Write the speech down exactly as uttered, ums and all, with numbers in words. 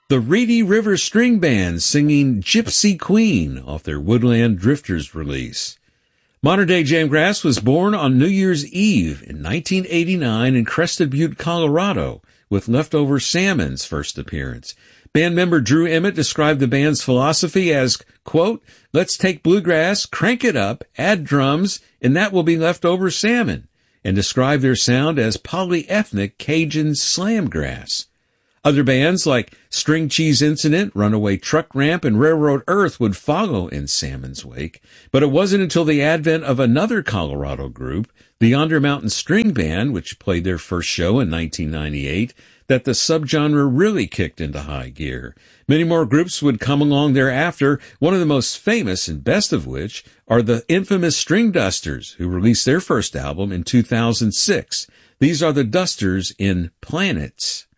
The Reedy River String Band singing Gypsy Queen off their Woodland Drifters release. Modern Day Jamgrass was born on New Year's Eve in nineteen eighty-nine in Crested Butte, Colorado, with Leftover Salmon's first appearance. Band member Drew Emmett described the band's philosophy as, quote, "Let's take bluegrass, crank it up, add drums, and that will be Leftover Salmon," and described their sound as polyethnic Cajun slamgrass. Other bands like String Cheese Incident, Runaway Truck Ramp, and Railroad Earth would follow in Salmon's wake, but it wasn't until the advent of another Colorado group, the Yonder Mountain String Band, which played their first show in nineteen ninety-eight, that the subgenre really kicked into high gear. Many more groups would come along thereafter, one of the most famous and best of which are the infamous String Dusters, who released their first album in two thousand six. These are the Dusters in Planets.